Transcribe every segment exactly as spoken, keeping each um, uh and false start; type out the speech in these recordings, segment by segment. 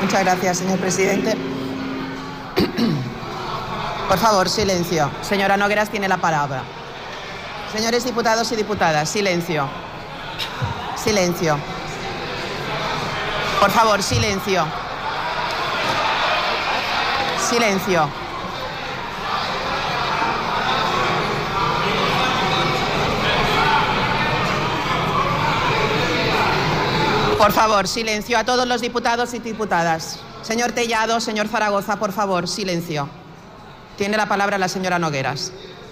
Muchas gracias, señor presidente. Por favor, silencio. Señora Nogueras tiene la palabra. Señores diputados y diputadas, silencio. Silencio. Por favor, silencio. Silencio. Por favor, silencio a todos los diputados y diputadas. Señor Tellado, señor Zaragoza, por favor, silencio. Tiene la palabra la señora Nogueras.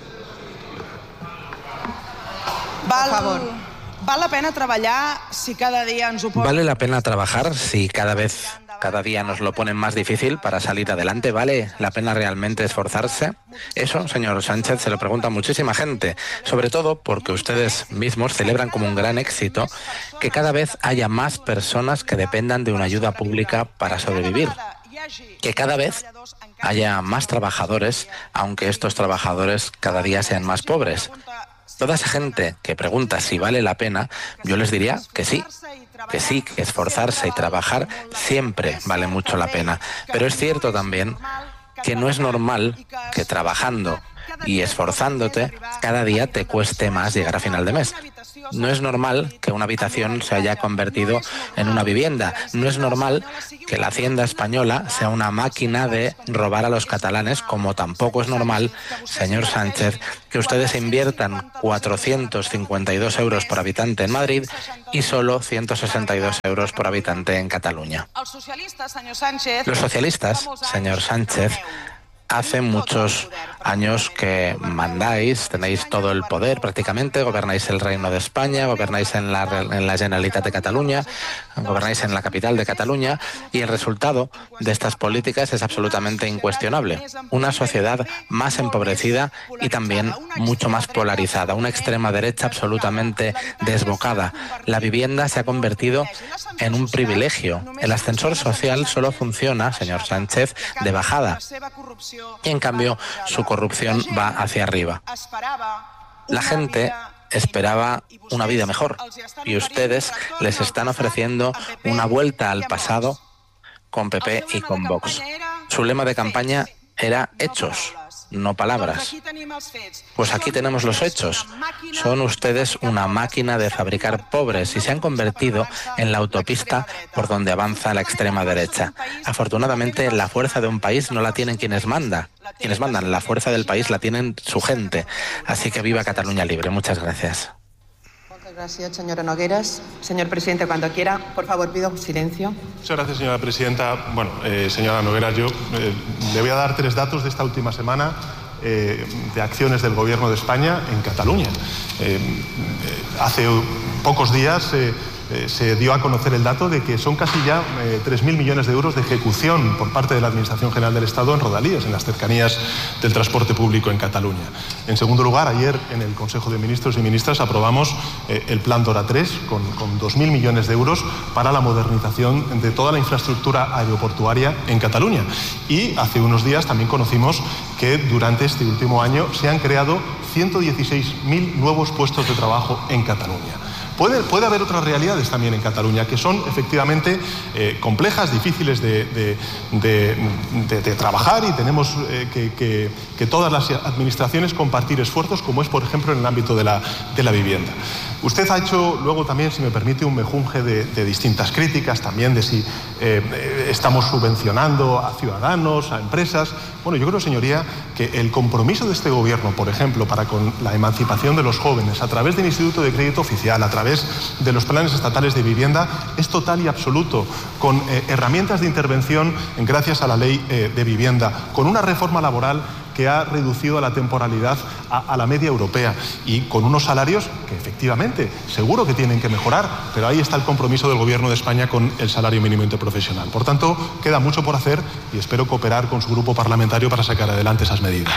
Val, por favor. Val la pena treballar si cada día ens ho posen... ¿Vale la pena trabajar si cada vez, cada día nos lo ponen más difícil para salir adelante? ¿Vale la pena realmente esforzarse? Eso, señor Sánchez, se lo pregunta muchísima gente, sobre todo porque ustedes mismos celebran como un gran éxito que cada vez haya más personas que dependan de una ayuda pública para sobrevivir. Que cada vez haya más trabajadores, aunque estos trabajadores cada día sean más pobres. Toda esa gente que pregunta si vale la pena, yo les diría que sí, que sí, que esforzarse y trabajar siempre vale mucho la pena. Pero es cierto también que no es normal que trabajando y esforzándote cada día te cueste más llegar a final de mes. No es normal que una habitación se haya convertido en una vivienda. No es normal que la Hacienda española sea una máquina de robar a los catalanes, como tampoco es normal, señor Sánchez, que ustedes inviertan cuatrocientos cincuenta y dos euros por habitante en Madrid y solo ciento sesenta y dos euros por habitante en Cataluña. Los socialistas, señor Sánchez, hace muchos años que mandáis, tenéis todo el poder prácticamente, gobernáis el Reino de España, gobernáis en la, en la Generalitat de Cataluña, gobernáis en la capital de Cataluña y el resultado de estas políticas es absolutamente incuestionable. Una sociedad más empobrecida y también mucho más polarizada, una extrema derecha absolutamente desbocada. La vivienda se ha convertido en un privilegio. El ascensor social solo funciona, señor Sánchez, de bajada. Y en cambio su corrupción va hacia arriba. La gente esperaba una vida mejor y ustedes les están ofreciendo una vuelta al pasado con P P y con Vox. Su lema de campaña era hechos, no palabras. Pues aquí tenemos los hechos. Son ustedes una máquina de fabricar pobres y se han convertido en la autopista por donde avanza la extrema derecha. Afortunadamente, la fuerza de un país no la tienen quienes mandan. Quienes mandan, la fuerza del país la tienen su gente. Así que viva Cataluña Libre. Muchas gracias. Muchas gracias, señora Nogueras. Señor presidente, cuando quiera, por favor, pido silencio. Muchas gracias, señora presidenta. Bueno, eh, señora Nogueras, yo eh, le voy a dar tres datos de esta última semana eh, de acciones del Gobierno de España en Cataluña. Eh, eh, hace pocos días eh, eh, se dio a conocer el dato de que son casi ya eh, tres mil millones de euros de ejecución por parte de la Administración General del Estado en rodalías, en las cercanías del transporte público en Cataluña. En segundo lugar, ayer en el Consejo de Ministros y Ministras aprobamos eh, el Plan Dora tres con, con dos mil millones de euros para la modernización de toda la infraestructura aeroportuaria en Cataluña. Y hace unos días también conocimos que durante este último año se han creado ciento dieciséis mil nuevos puestos de trabajo en Cataluña. Puede, puede haber otras realidades también en Cataluña que son efectivamente eh, complejas, difíciles de, de, de, de, de trabajar y tenemos eh, que, que, que todas las administraciones compartir esfuerzos, como es por ejemplo en el ámbito de la, de la vivienda. Usted ha hecho luego también, si me permite, un mejunje de, de distintas críticas también de si eh, estamos subvencionando a ciudadanos, a empresas. Bueno, yo creo, señoría, que el compromiso de este gobierno, por ejemplo, para con la emancipación de los jóvenes a través del Instituto de Crédito Oficial, a través de los planes estatales de vivienda, es total y absoluto, con eh, herramientas de intervención gracias a la ley eh, de vivienda, con una reforma laboral que ha reducido la temporalidad a, a la media europea y con unos salarios que efectivamente seguro que tienen que mejorar, pero ahí está el compromiso del Gobierno de España con el salario mínimo interprofesional. Por tanto, queda mucho por hacer y espero cooperar con su grupo parlamentario para sacar adelante esas medidas.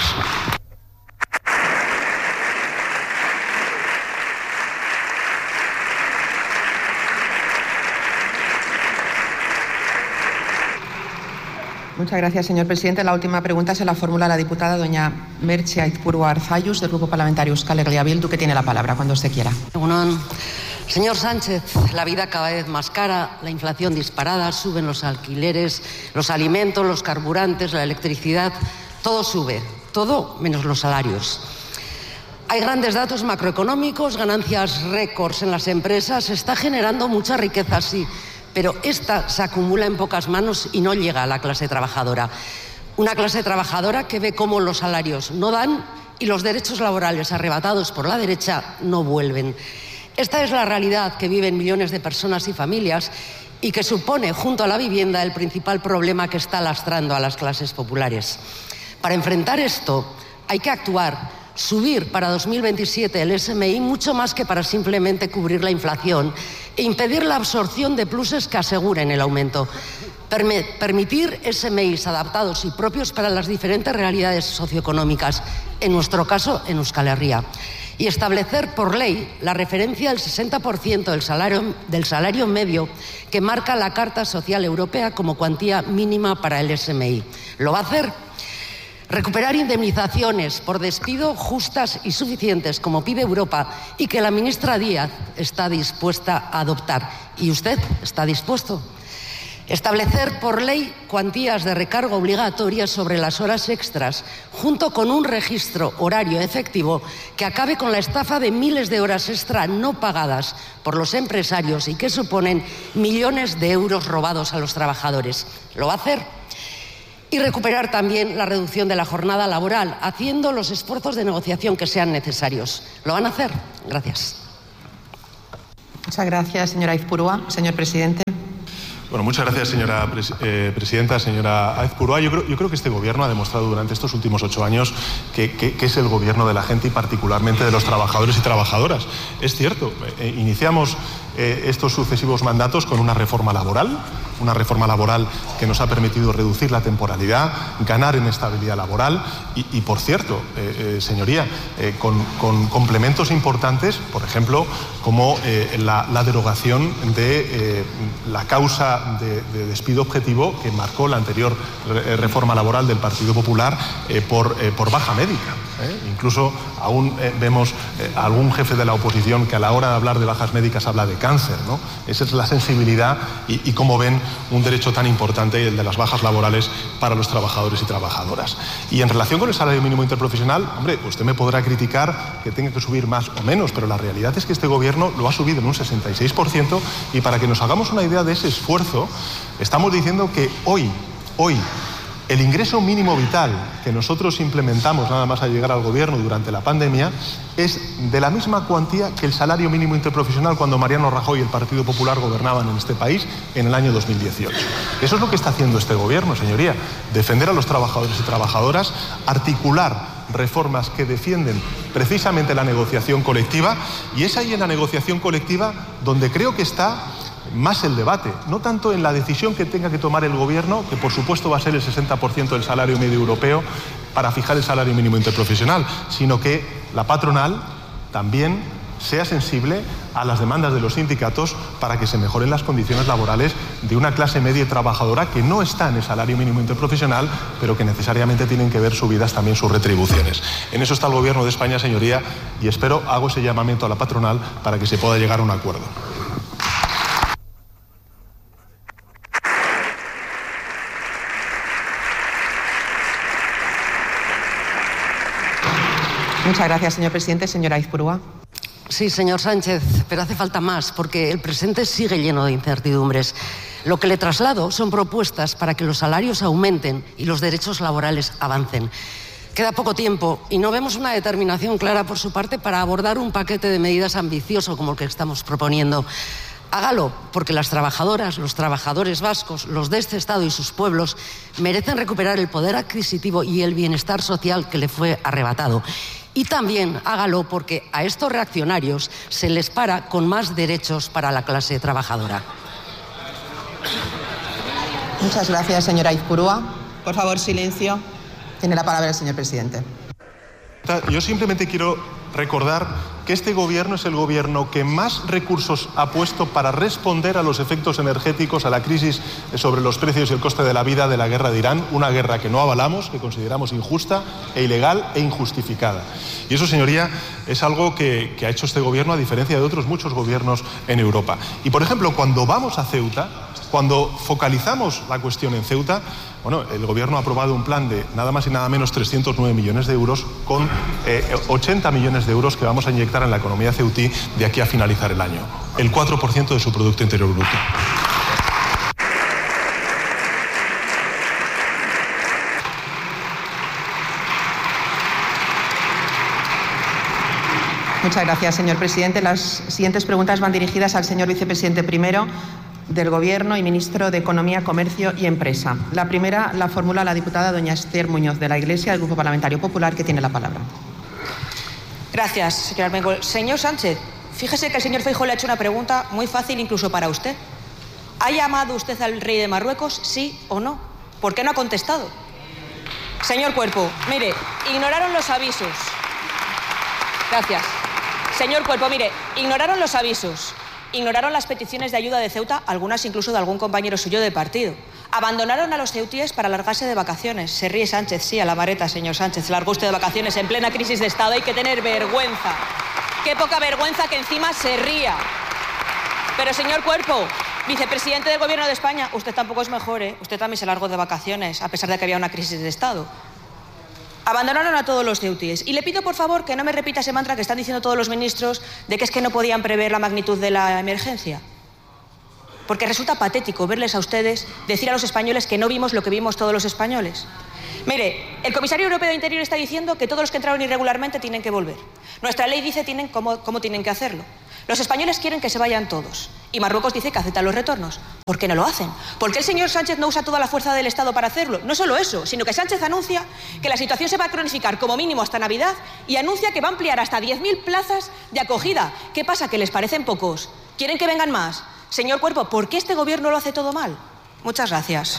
Muchas gracias, señor presidente. La última pregunta se la formula la diputada doña Merche Aizpuru Arzallus, del Grupo Parlamentario Euskal Herria Bildu, que tiene la palabra cuando usted quiera. Egunon. Señor Sánchez, la vida cada vez más cara, la inflación disparada, suben los alquileres, los alimentos, los carburantes, la electricidad, todo sube, todo menos los salarios. Hay grandes datos macroeconómicos, ganancias récords en las empresas, se está generando mucha riqueza, sí, pero esta se acumula en pocas manos y no llega a la clase trabajadora. Una clase trabajadora que ve cómo los salarios no dan y los derechos laborales arrebatados por la derecha no vuelven. Esta es la realidad que viven millones de personas y familias y que supone, junto a la vivienda, el principal problema que está lastrando a las clases populares. Para enfrentar esto hay que actuar, subir para dos mil veintisiete el S M I mucho más que para simplemente cubrir la inflación e impedir la absorción de pluses que aseguren el aumento. Permitir S M Is adaptados y propios para las diferentes realidades socioeconómicas, en nuestro caso en Euskal Herria. Y establecer por ley la referencia al sesenta por ciento del salario, del salario medio que marca la Carta Social Europea como cuantía mínima para el S M I. ¿Lo va a hacer? Recuperar indemnizaciones por despido justas y suficientes, como pide Europa, y que la ministra Díaz está dispuesta a adoptar. ¿Y usted está dispuesto? Establecer por ley cuantías de recargo obligatorias sobre las horas extras, junto con un registro horario efectivo que acabe con la estafa de miles de horas extra no pagadas por los empresarios y que suponen millones de euros robados a los trabajadores. ¿Lo va a hacer? Y recuperar también la reducción de la jornada laboral, haciendo los esfuerzos de negociación que sean necesarios. ¿Lo van a hacer? Gracias. Muchas gracias, señora Aizpurua. Señor presidente. Bueno, muchas gracias, señora pres eh, presidenta, señora Aizpurua. Yo creo, yo creo que este gobierno ha demostrado durante estos últimos ocho años que, que, que es el gobierno de la gente y particularmente de los trabajadores y trabajadoras. Es cierto, eh, iniciamos eh, estos sucesivos mandatos con una reforma laboral, una reforma laboral que nos ha permitido reducir la temporalidad, ganar en estabilidad laboral y, y por cierto, eh, eh, señoría, eh, con, con complementos importantes, por ejemplo, como eh, la, la derogación de eh, la causa de, de despido objetivo que marcó la anterior re reforma laboral del Partido Popular eh, por, eh, por baja médica. ¿eh? Incluso aún eh, vemos eh, a algún jefe de la oposición que a la hora de hablar de bajas médicas habla de cáncer, ¿no? Esa es la sensibilidad y, y cómo ven un derecho tan importante, el de las bajas laborales para los trabajadores y trabajadoras. Y en relación con el salario mínimo interprofesional, hombre, usted me podrá criticar que tenga que subir más o menos, pero la realidad es que este gobierno lo ha subido en un sesenta y seis por ciento y para que nos hagamos una idea de ese esfuerzo, estamos diciendo que hoy, hoy, el ingreso mínimo vital que nosotros implementamos nada más al llegar al gobierno durante la pandemia es de la misma cuantía que el salario mínimo interprofesional cuando Mariano Rajoy y el Partido Popular gobernaban en este país en el año dos mil dieciocho. Eso es lo que está haciendo este gobierno, señoría, defender a los trabajadores y trabajadoras, articular reformas que defienden precisamente la negociación colectiva y es ahí en la negociación colectiva donde creo que está más el debate, no tanto en la decisión que tenga que tomar el gobierno, que por supuesto va a ser el sesenta por ciento del salario medio europeo para fijar el salario mínimo interprofesional, sino que la patronal también sea sensible a las demandas de los sindicatos para que se mejoren las condiciones laborales de una clase media y trabajadora que no está en el salario mínimo interprofesional, pero que necesariamente tienen que ver subidas también sus retribuciones. En eso está el gobierno de España, señoría, y espero, hago ese llamamiento a la patronal para que se pueda llegar a un acuerdo. Muchas gracias, señor presidente. Señora Aizpurua. Sí, señor Sánchez, pero hace falta más, porque el presente sigue lleno de incertidumbres. Lo que le traslado son propuestas para que los salarios aumenten y los derechos laborales avancen. Queda poco tiempo y no vemos una determinación clara por su parte para abordar un paquete de medidas ambicioso como el que estamos proponiendo. Hágalo, porque las trabajadoras, los trabajadores vascos, los de este Estado y sus pueblos merecen recuperar el poder adquisitivo y el bienestar social que le fue arrebatado. Y también hágalo porque a estos reaccionarios se les para con más derechos para la clase trabajadora. Muchas gracias, señora Aizpurua. Por favor, silencio. Tiene la palabra el señor presidente. Yo simplemente quiero recordar que este gobierno es el gobierno que más recursos ha puesto para responder a los efectos energéticos, a la crisis sobre los precios y el coste de la vida de la guerra de Irán, una guerra que no avalamos, que consideramos injusta e ilegal e injustificada. Y eso, señoría, es algo que, que ha hecho este gobierno a diferencia de otros muchos gobiernos en Europa. Y, por ejemplo, cuando vamos a Ceuta, cuando focalizamos la cuestión en Ceuta, bueno, el Gobierno ha aprobado un plan de nada más y nada menos trescientos nueve millones de euros con eh, ochenta millones de euros que vamos a inyectar en la economía ceutí de aquí a finalizar el año. El cuatro por ciento de su Producto Interior Bruto. Muchas gracias, señor presidente. Las siguientes preguntas van dirigidas al señor vicepresidente primero del Gobierno y ministro de Economía, Comercio y Empresa. La primera la formula la diputada doña Esther Muñoz de la Iglesia del Grupo Parlamentario Popular, que tiene la palabra. Gracias, señor Armengol. Señor Sánchez, fíjese que el señor Feijóo le ha hecho una pregunta muy fácil incluso para usted. ¿Ha llamado usted al rey de Marruecos, sí o no? ¿Por qué no ha contestado? Señor Cuerpo, mire, ignoraron los avisos. Gracias. Señor Cuerpo, mire, ignoraron los avisos. Ignoraron las peticiones de ayuda de Ceuta, algunas incluso de algún compañero suyo de partido. Abandonaron a los ceutíes para largarse de vacaciones. Se ríe Sánchez, sí, a la vareta, señor Sánchez. Largó usted de vacaciones en plena crisis de Estado. Hay que tener vergüenza. Qué poca vergüenza que encima se ría. Pero, señor Cuerpo, vicepresidente del Gobierno de España, usted tampoco es mejor, ¿eh? Usted también se largó de vacaciones, a pesar de que había una crisis de Estado. Abandonaron a todos los ceutíes. Y le pido, por favor, que no me repita ese mantra que están diciendo todos los ministros de que es que no podían prever la magnitud de la emergencia. Porque resulta patético verles a ustedes decir a los españoles que no vimos lo que vimos todos los españoles. Mire, el comisario europeo de Interior está diciendo que todos los que entraron irregularmente tienen que volver. Nuestra ley dice tienen cómo, cómo tienen que hacerlo. Los españoles quieren que se vayan todos. Y Marruecos dice que acepta los retornos. ¿Por qué no lo hacen? ¿Por qué el señor Sánchez no usa toda la fuerza del Estado para hacerlo? No solo eso, sino que Sánchez anuncia que la situación se va a cronificar como mínimo hasta Navidad y anuncia que va a ampliar hasta diez mil plazas de acogida. ¿Qué pasa? ¿Que les parecen pocos? ¿Quieren que vengan más? Señor Cuerpo, ¿por qué este gobierno lo hace todo mal? Muchas gracias.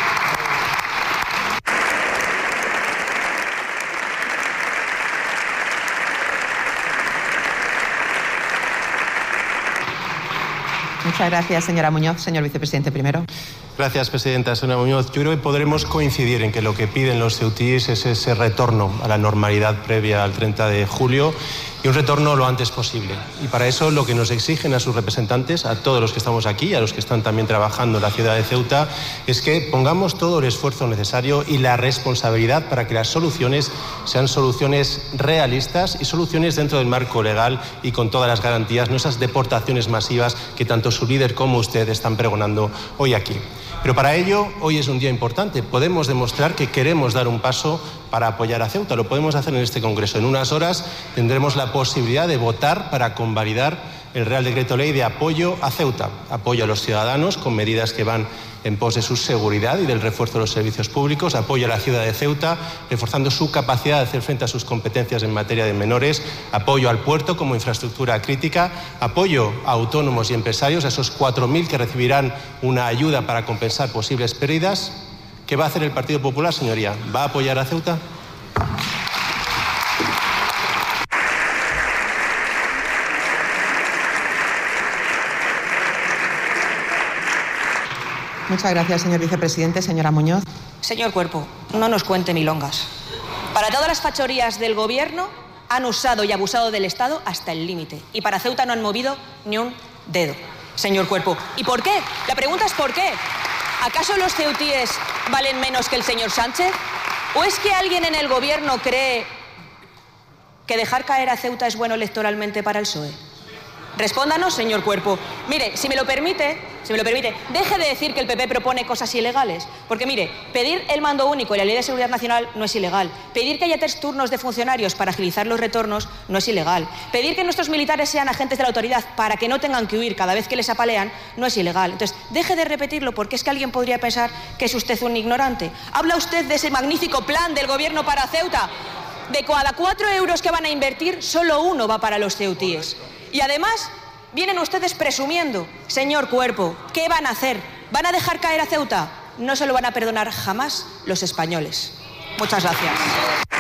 Muchas gracias, señora Muñoz. Señor vicepresidente primero. Gracias, presidenta. Señora Muñoz, yo creo que podremos coincidir en que lo que piden los ceutíes es ese retorno a la normalidad previa al treinta de julio y un retorno lo antes posible. Y para eso lo que nos exigen a sus representantes, a todos los que estamos aquí, a los que están también trabajando en la ciudad de Ceuta, es que pongamos todo el esfuerzo necesario y la responsabilidad para que las soluciones sean soluciones realistas y soluciones dentro del marco legal y con todas las garantías, no esas deportaciones masivas que tanto su líder como usted están pregonando hoy aquí. Pero para ello, hoy es un día importante. Podemos demostrar que queremos dar un paso para apoyar a Ceuta. Lo podemos hacer en este Congreso. En unas horas tendremos la posibilidad de votar para convalidar el Real Decreto Ley de apoyo a Ceuta. Apoyo a los ciudadanos con medidas que van en pos de su seguridad y del refuerzo de los servicios públicos. Apoyo a la ciudad de Ceuta, reforzando su capacidad de hacer frente a sus competencias en materia de menores. Apoyo al puerto como infraestructura crítica. Apoyo a autónomos y empresarios, a esos cuatro mil que recibirán una ayuda para compensar posibles pérdidas. ¿Qué va a hacer el Partido Popular, señoría? ¿Va a apoyar a Ceuta? Muchas gracias, señor vicepresidente. Señora Muñoz. Señor Cuerpo, no nos cuente milongas. Para todas las fachorías del Gobierno han usado y abusado del Estado hasta el límite. Y para Ceuta no han movido ni un dedo. Señor Cuerpo, ¿y por qué? La pregunta es ¿por qué? ¿Acaso los ceutíes valen menos que el señor Sánchez? ¿O es que alguien en el Gobierno cree que dejar caer a Ceuta es bueno electoralmente para el P S O E? Respóndanos, señor Cuerpo. Mire, si me lo permite, si me lo permite, deje de decir que el P P propone cosas ilegales. Porque, mire, pedir el mando único y la Ley de Seguridad Nacional no es ilegal. Pedir que haya tres turnos de funcionarios para agilizar los retornos no es ilegal. Pedir que nuestros militares sean agentes de la autoridad para que no tengan que huir cada vez que les apalean no es ilegal. Entonces, deje de repetirlo porque es que alguien podría pensar que es usted un ignorante. Habla usted de ese magnífico plan del Gobierno para Ceuta. De cada cuatro euros que van a invertir, solo uno va para los ceutíes. Y además, vienen ustedes presumiendo, señor Cuerpo, ¿qué van a hacer? ¿Van a dejar caer a Ceuta? No se lo van a perdonar jamás los españoles. Muchas gracias.